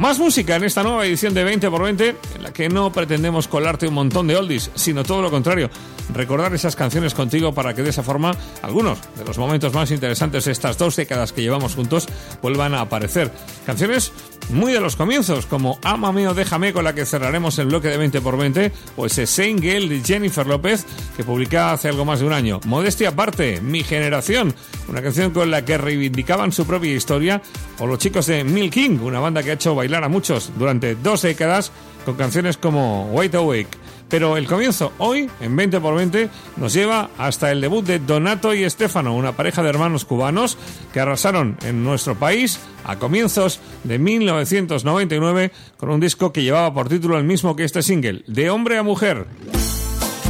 Más música en esta nueva edición de 20x20, en la que no pretendemos colarte un montón de oldies, sino todo lo contrario, recordar esas canciones contigo para que de esa forma algunos de los momentos más interesantes de estas 2 décadas que llevamos juntos vuelvan a aparecer. Canciones muy de los comienzos, como Ámame o Déjame, con la que cerraremos el bloque de 20x20, o ese single de Jennifer López que publicaba hace algo más de un año. Modestia aparte, Mi Generación, una canción con la que reivindicaban su propia historia, o los chicos de Milk King, una banda que ha hecho bailar a muchos durante 2 décadas con canciones como Wide Awake. Pero el comienzo hoy, en 20x20, nos lleva hasta el debut de Donato y Stefano, una pareja de hermanos cubanos que arrasaron en nuestro país a comienzos de 1999 con un disco que llevaba por título el mismo que este single, De Hombre a Mujer.